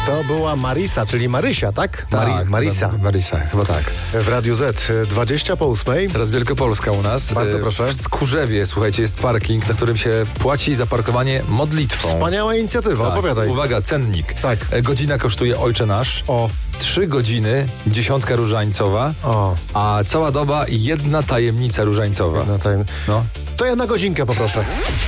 To była Marisa, czyli Marysia, tak? Tak, Marisa. Marisa, chyba tak. W Radiu Z, 20 po 8. Teraz Wielkopolska u nas. Bardzo proszę. W Skórzewie, słuchajcie, jest parking, na którym się płaci za parkowanie modlitwą. Wspaniała inicjatywa, Tak, opowiadaj. uwaga, cennik. Tak. Godzina kosztuje Ojcze Nasz. O, 3 godziny, 10 różańcowa, o. a cała doba 1 tajemnica różańcowa. No to, No. to ja na godzinkę poproszę.